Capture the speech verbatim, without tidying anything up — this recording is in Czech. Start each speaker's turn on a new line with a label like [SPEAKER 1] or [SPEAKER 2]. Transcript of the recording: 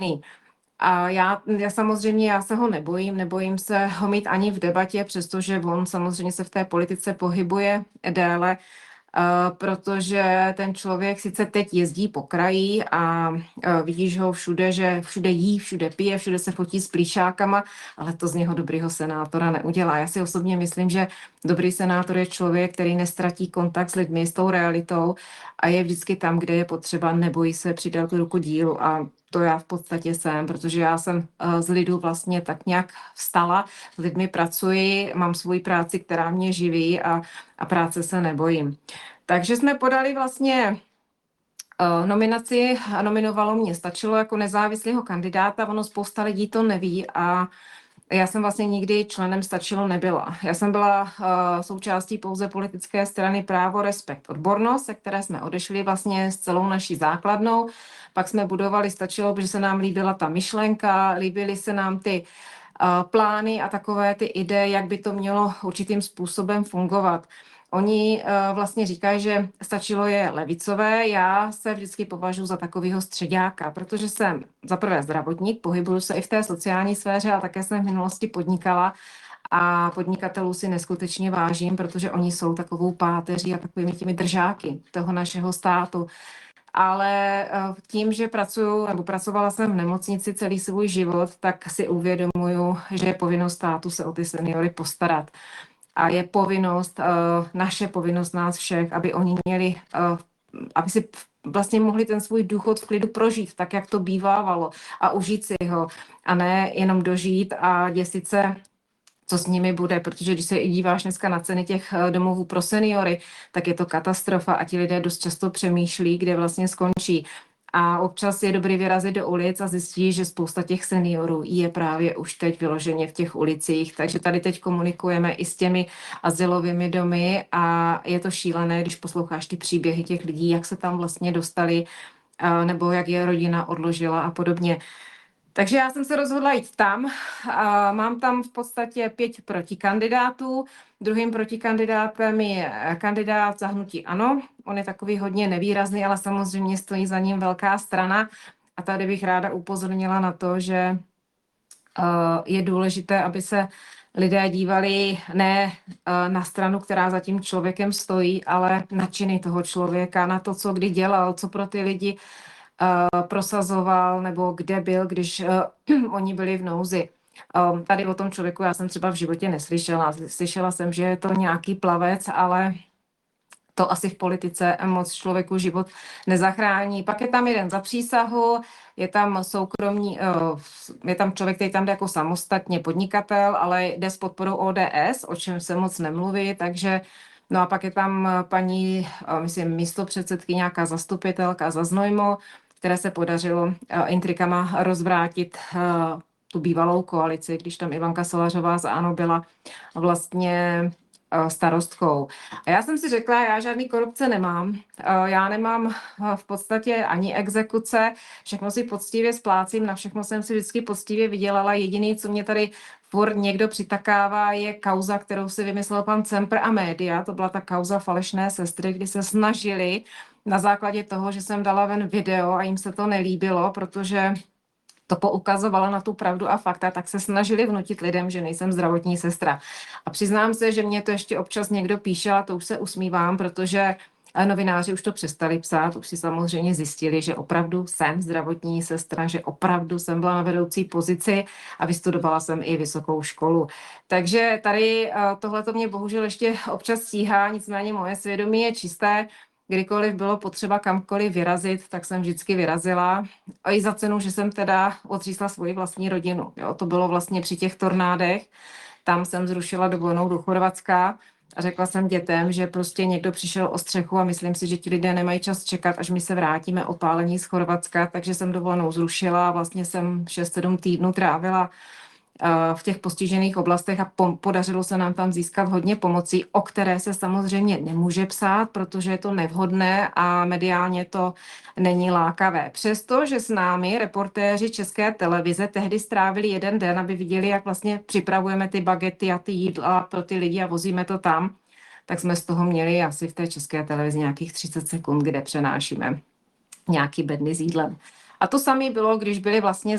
[SPEAKER 1] A já, já samozřejmě, já se ho nebojím, nebojím se ho mít ani v debatě, přestože on samozřejmě se v té politice pohybuje déle, Uh, protože ten člověk sice teď jezdí po kraji a uh, vidíš ho všude, že všude jí, všude pije, všude se fotí s plíšákama, ale to z něho dobrýho senátora neudělá. Já si osobně myslím, že dobrý senátor je člověk, který nestratí kontakt s lidmi, s tou realitou a je vždycky tam, kde je potřeba, nebojí se přidat tu ruku dílu a to já v podstatě jsem, protože já jsem uh, z lidu vlastně tak nějak vstala, s lidmi pracuji, mám svoji práci, která mě živí a, a práce se nebojím. Takže jsme podali vlastně uh, nominaci a nominovalo mě, stačilo jako nezávislého kandidáta, ono spousta lidí to neví a já jsem vlastně nikdy členem Stačilo nebyla. Já jsem byla uh, součástí pouze politické strany Právo, Respekt, Odbornost, se které jsme odešli vlastně s celou naší základnou. Pak jsme budovali Stačilo, protože se nám líbila ta myšlenka, líbily se nám ty uh, plány a takové ty ideje, jak by to mělo určitým způsobem fungovat. Oni uh, vlastně říkají, že Stačilo je levicové, já se vždycky považuji za takového středáka, protože jsem za prvé zdravotník, pohybuju se i v té sociální sféře, a také jsem v minulosti podnikala a podnikatelů si neskutečně vážím, protože oni jsou takovou páteří a takovými těmi držáky toho našeho státu. Ale uh, tím, že pracuju, nebo pracovala jsem v nemocnici celý svůj život, tak si uvědomuju, že je povinnost státu se o ty seniory postarat. A je povinnost, uh, naše povinnost nás všech, aby oni měli, uh, aby si vlastně mohli ten svůj důchod v klidu prožít, tak jak to bývávalo a užít si ho a ne jenom dožít a děsit se, co s nimi bude, protože když se i díváš dneska na ceny těch domovů pro seniory, tak je to katastrofa a ti lidé dost často přemýšlí, kde vlastně skončí. A občas je dobrý vyrazit do ulic a zjistí, že spousta těch seniorů je právě už teď vyloženě v těch ulicích. Takže tady teď komunikujeme i s těmi azylovými domy a je to šílené, když posloucháš ty příběhy těch lidí, jak se tam vlastně dostali, nebo jak je rodina odložila a podobně. Takže já jsem se rozhodla jít tam. A mám tam v podstatě pět protikandidátů. Druhým protikandidátem je kandidát za hnutí ANO. On je takový hodně nevýrazný, ale samozřejmě stojí za ním velká strana. A tady bych ráda upozornila na to, že je důležité, aby se lidé dívali ne na stranu, která za tím člověkem stojí, ale na činy toho člověka, na to, co kdy dělal, co pro ty lidi Uh, prosazoval nebo kde byl, když uh, oni byli v nouzi. Um, tady o tom člověku já jsem třeba v životě neslyšela. Slyšela jsem, že je to nějaký plavec, ale to asi v politice moc člověku život nezachrání. Pak je tam jeden za přísahu, je tam soukromní, uh, je tam člověk, který tam jde jako samostatně podnikatel, ale jde s podporou O D S, o čem se moc nemluví, takže no a pak je tam paní, uh, myslím, místopředsedkyně, nějaká zastupitelka za Znojmo, které se podařilo uh, intrikama rozvrátit uh, tu bývalou koalici, když tam Ivanka Solařová za ANO byla vlastně uh, starostkou. A já jsem si řekla, já žádný korupce nemám, uh, já nemám uh, v podstatě ani exekuce, všechno si poctivě splácím, na všechno jsem si vždycky poctivě vydělala, jediný, co mě tady furt někdo přitakává, je kauza, kterou si vymyslel pan Cempr a média, to byla ta kauza falešné sestry, kdy se snažili na základě toho, že jsem dala ven video a jim se to nelíbilo, protože to poukazovala na tu pravdu a fakta, tak se snažili vnutit lidem, že nejsem zdravotní sestra. A přiznám se, že mě to ještě občas někdo píše, a to už se usmívám, protože novináři už to přestali psát, už si samozřejmě zjistili, že opravdu jsem zdravotní sestra, že opravdu jsem byla na vedoucí pozici a vystudovala jsem i vysokou školu. Takže tady tohle to mě bohužel ještě občas stíhá, nicméně moje svědomí je čisté. Kdykoliv bylo potřeba kamkoliv vyrazit, tak jsem vždycky vyrazila. A i za cenu, že jsem teda odřízla svoji vlastní rodinu. Jo, to bylo vlastně při těch tornádech. Tam jsem zrušila dovolenou do Chorvatska a řekla jsem dětem, že prostě někdo přišel o střechu a myslím si, že ti lidé nemají čas čekat, až my se vrátíme opálení z Chorvatska, takže jsem dovolenou zrušila a vlastně jsem šest sedm týdnů trávila v těch postižených oblastech a po- podařilo se nám tam získat hodně pomocí, o které se samozřejmě nemůže psát, protože je to nevhodné a mediálně to není lákavé. Přestože s námi reportéři České televize tehdy strávili jeden den, aby viděli, jak vlastně připravujeme ty bagety a ty jídla pro ty lidi a vozíme to tam, tak jsme z toho měli asi v té České televizi nějakých třicet sekund, kde přenášíme nějaký bedny s jídlem. A to samé bylo, když byly vlastně